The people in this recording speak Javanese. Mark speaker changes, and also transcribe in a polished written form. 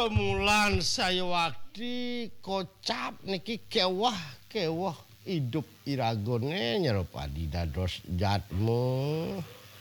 Speaker 1: Mulan Sayawakti kocap niki kewah hidup iragone nyerupadi dados jatmu.